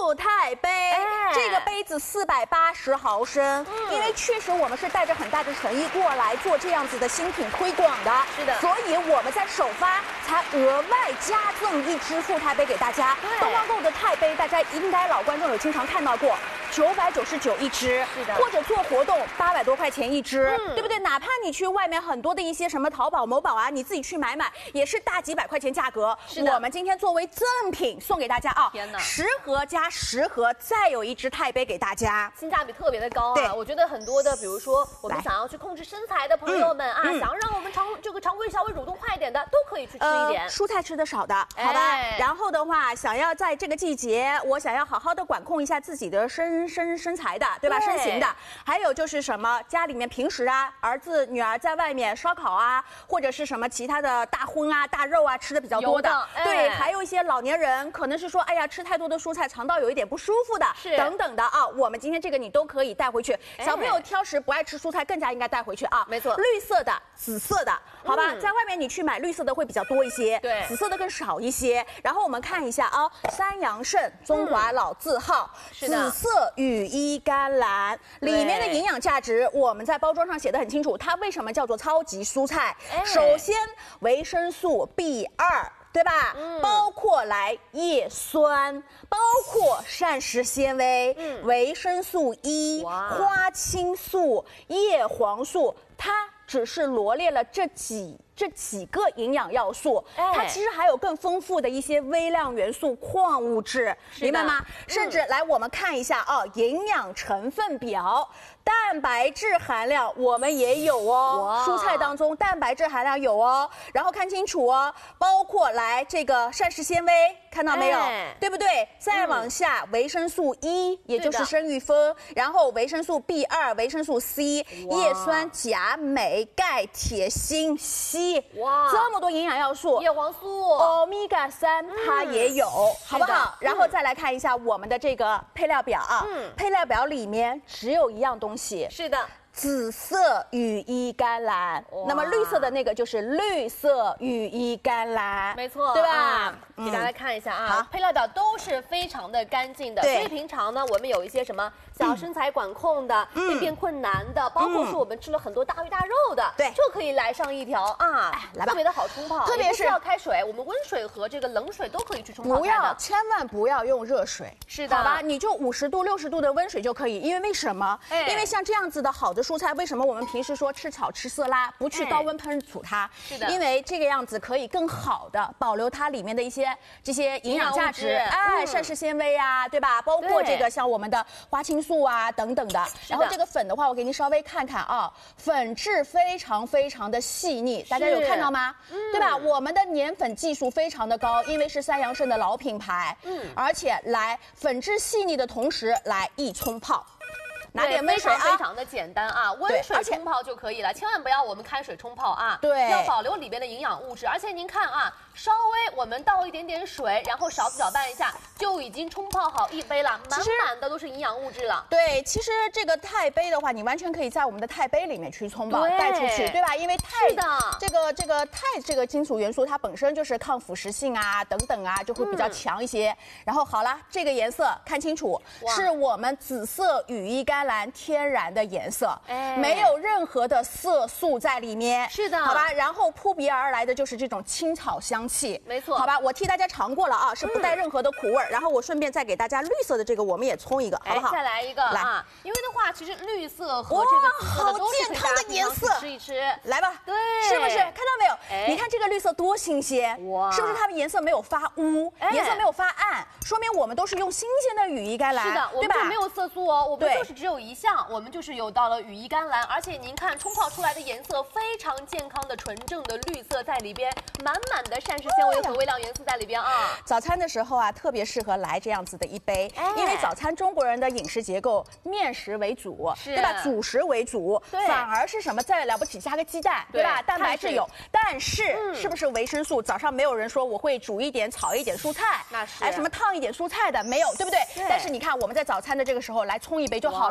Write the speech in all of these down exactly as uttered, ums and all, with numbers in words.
富太杯， 哎、 这个杯子四百八十毫升，嗯、因为确实我们是带着很大的诚意过来做这样子的新品推广的， 是的， 所以我们在首发才额外加赠一支富太杯给大家。东方购的太杯，大家应该老观众有经常看到过，九百九十九一支， 是的， 或者做活动八百多块钱一支， 嗯、 对不对？哪怕你去外面很多的一些什么淘宝、某宝啊，你自己去买买，也是大几百块钱价格。 是的， 我们今天作为赠品送给大家啊， 天哪， 十盒加十盒，再有一支太杯给大家， 性价比特别的高啊！ 对， 我觉得很多的，比如说我们想要去控制身材的朋友们啊，嗯、想要让我们肠这个肠胃稍微蠕动快一点的，都可以去吃一点、 呃、蔬菜吃的少的，好吧？哎、然后的话，想要在这个季节，我想要好好的管控一下自己的身身身材的，对吧？对，身形的，还有就是什么家里面平时啊，儿子女儿在外面烧烤啊，或者是什么其他的大荤啊、大肉啊吃的比较多的，的哎、对，还有一些老年人可能是说，哎呀，吃太多的蔬菜，肠道有一点不舒服的， 是等等的啊。我们今天这个你都可以带回去。哎、小朋友挑食不爱吃蔬菜，更加应该带回去啊。 没错， 绿色的、紫色的，好吧，嗯、在外面你去买绿色的会比较多一些， 对， 紫色的更少一些。然后我们看一下啊，三阳肾中华老字号， 嗯、是的， 紫色羽衣甘蓝，里面的营养价值我们在包装上写的很清楚，它为什么叫做超级蔬菜？哎、首先维生素 B 二。对吧？嗯、包括来叶酸，包括膳食纤维、嗯、维生素 E、花青素、叶黄素，它只是罗列了这几这几个营养要素，哎、它其实还有更丰富的一些微量元素、矿物质，明白吗？嗯、甚至来我们看一下啊，营养成分表。蛋白质含量我们也有哦，蔬菜当中蛋白质含量有哦，然后看清楚哦，包括来这个膳食纤维，看到没有？哎、对不对？再往下，嗯、维生素 E， 也就是生育酚，然后维生素 B 二、维生素 C、叶酸、钾、镁、钙、铁、锌、硒，哇，这么多营养要素， 叶黄素、 欧米伽三它也有，嗯、好不好？然后再来看一下我们的这个配料表啊，嗯、配料表里面只有一样东西。 是的， 紫色羽衣甘蓝，那么绿色的那个就是绿色羽衣甘蓝， 没错， 对吧？ 嗯、给大家看一下啊，配料表都是非常的干净的。所以平常呢，我们有一些什么小身材管控的、嗯、便便困难的，包括是我们吃了很多大鱼大肉的，对、嗯，就可以来上一条啊，哎、来吧，特别的好冲泡， 特别是要开水，我们温水和这个冷水都可以去冲泡。 不要，千万不要用热水， 是的， 好吧？你就五十度、六十度的温水就可以，因为为什么？哎、因为像这样子的好的蔬菜，为什么我们平时说吃炒吃色拉，不去高温烹煮它？是的，因为这个样子可以更好的保留它里面的一些这些营养价值，哎，膳食纤维啊，对吧？包括这个像我们的花青素啊等等的。然后这个粉的话，我给您稍微看看啊，粉质非常非常的细腻，大家有看到吗？对吧？我们的粘粉技术非常的高，因为是三阳肾的老品牌，嗯，而且来粉质细腻的同时来一冲泡。拿点温水啊， 非常的简单啊，温水冲泡就可以了，千万不要我们开水冲泡啊， 对， 要保留里边的营养物质。而且您看啊，稍微我们倒一点点水，然后勺子搅拌一下，就已经冲泡好一杯了，满满的都是营养物质了。 对，其实这个钛杯的话，你完全可以在我们的钛杯里面去冲泡带出去，对吧？因为钛的这个这个钛这个金属元素，它本身就是抗腐蚀性啊等等啊，就会比较强一些。嗯、然后好了，这个颜色看清楚，是我们紫色羽衣甘蓝天然的颜色，哎，没有任何的色素在里面， 是的， 好吧。然后扑鼻而来的就是这种青草香气， 没错， 好吧。我替大家尝过了啊，是不带任何的苦味儿。嗯、然后我顺便再给大家绿色的这个，我们也冲一个，好不好？ 再来一个啊，因为的话，其实绿色和这个紫色的都是健康的颜色， 吃一吃， 来吧， 对， 是不是？看到没有？哎，你看这个绿色多新鲜，哇，是不是它的颜色没有发乌，颜色没有发暗，说明我们都是用新鲜的羽衣甘蓝， 是的，我们就没有色素哦，我们就是只有一项，我们就是有到了羽衣甘蓝，而且您看冲泡出来的颜色非常健康的纯正的绿色在里边，满满的膳食纤维和微量元素在里边啊。 早餐的时候啊，特别适合来这样子的一杯，哎、因为早餐中国人的饮食结构面食为主，对吧？主食为主，反而是什么再了不起加个鸡蛋，对吧？蛋白质有，但是、嗯、是不是维生素？早上没有人说我会煮一点、炒一点蔬菜， 那是哎什么烫一点蔬菜的没有，对不对？对，但是你看我们在早餐的这个时候来冲一杯就好了，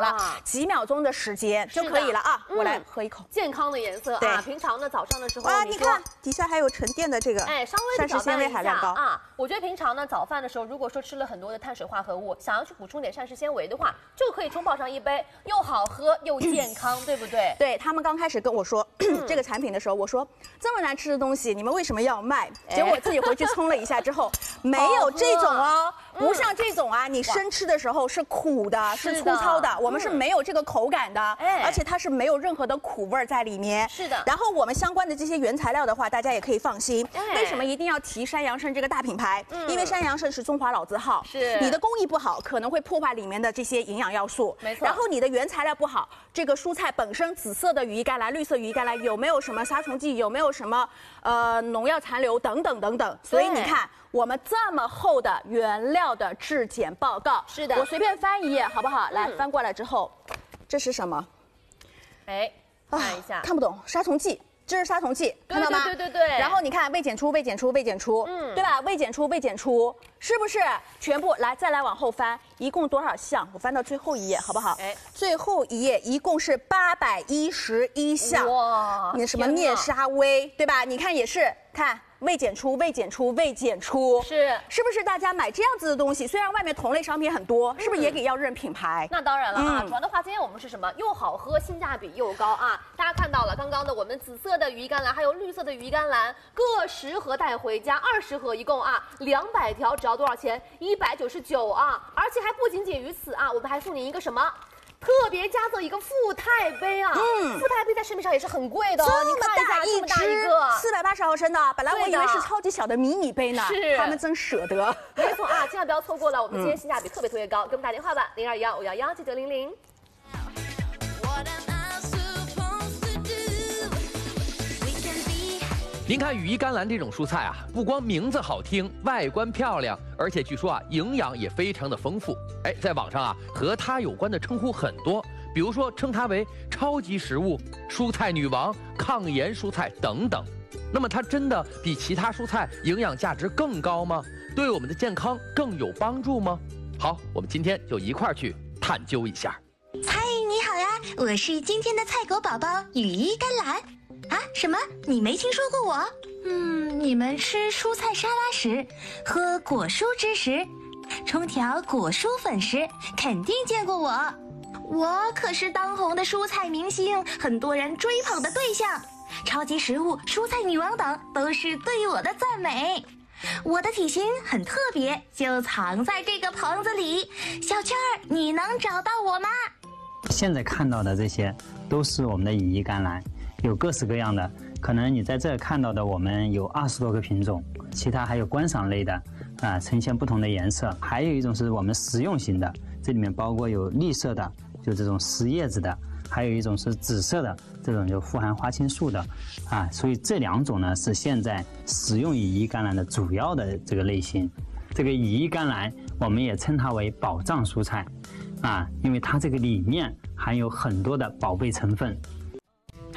了，几秒钟的时间就可以了啊。我来喝一口， 健康的颜色啊。平常呢早上的时候， 啊，你看底下还有沉淀的这个， 哎，稍微膳食纤维含量高啊。我觉得平常呢早饭的时候，如果说吃了很多的碳水化合物，想要去补充点膳食纤维的话，就可以冲泡上一杯，又好喝又健康，对不对？ 对他们刚开始跟我说这个产品的时候，我说这么难吃的东西，你们为什么要卖？结果我自己回去冲了一下之后，没有这种哦，不像这种啊，你生吃的时候是苦的，是粗糙的，我们是没有这个口感的，而且它是没有任何的苦味在里面。 是的。 然后我们相关的这些原材料的话，大家也可以放心。为什么一定要提山阳盛这个大品牌？因为山阳盛是中华老字号， 是你的工艺不好，可能会破坏里面的这些营养要素。 没错。 然后你的原材料不好，这个蔬菜本身紫色的羽衣甘蓝、绿色羽衣甘蓝有没有什么杀虫剂？有没有什么呃农药残留等等等等？所以你看。我们这么厚的原料的质检报告， 是的， 我随便翻一页好不好？来，翻过来之后，这是什么？ 哎，看一下， 看不懂，杀虫剂。这是杀虫剂，看到吗？ 对对对对。 然后你看未检出、未检出、未检出，嗯，对吧？未检出、未检出，是不是全部？来，再来往后翻，一共多少项？我翻到最后一页，好不好？哎，最后一页一共是八百一十一项。哇，你什么灭杀威，对吧？你看也是，看。未检出，未检出，未检出， 是是不是大家买这样子的东西？虽然外面同类商品很多，是不是也给要认品牌？ 那当然了啊！主要的话，今天我们是什么？又好喝，性价比又高啊！大家看到了，刚刚的我们紫色的羽衣甘蓝，还有绿色的羽衣甘蓝，各十盒带回家，二十盒一共啊，两百条，只要多少钱？一百九十九啊！而且还不仅仅于此啊，我们还送你一个什么？特别加赠一个富泰杯啊，嗯，富泰杯在市面上也是很贵的哦， 这么大一支，四百八十毫升的，本来我以为是超级小的迷你杯呢， 是， 他们真舍得。 没错啊，千万不要错过了，我们今天性价比特别特别高，给我们打电话吧，零二幺五幺幺九九零零。 您看羽衣甘蓝这种蔬菜啊，不光名字好听，外观漂亮，而且据说啊，营养也非常的丰富。哎，在网上啊，和它有关的称呼很多，比如说称它为超级食物、蔬菜女王、抗炎蔬菜等等。那么它真的比其他蔬菜营养价值更高吗？对我们的健康更有帮助吗？好，我们今天就一块儿去探究一下。 嗨，你好呀，我是今天的菜狗宝宝羽衣甘蓝。啊，什么？你没听说过我？嗯，你们吃蔬菜沙拉时，喝果蔬汁时，冲调果蔬粉时，肯定见过我。我可是当红的蔬菜明星，很多人追捧的对象。超级食物、蔬菜女王等都是对我的赞美。我的体型很特别，就藏在这个棚子里。小圈儿，你能找到我吗？ 现在看到的这些都是我们的羽衣甘蓝。有各式各样的，可能你在这看到的，我们有二十多个品种，其他还有观赏类的，啊，呈现不同的颜色。还有一种是我们食用型的，这里面包括有绿色的，就这种实叶子的，还有一种是紫色的，这种就富含花青素的，啊，所以这两种呢是现在食用羽衣甘蓝的主要的这个类型。这个羽衣甘蓝，我们也称它为宝藏蔬菜，啊，因为它这个里面含有很多的宝贝成分。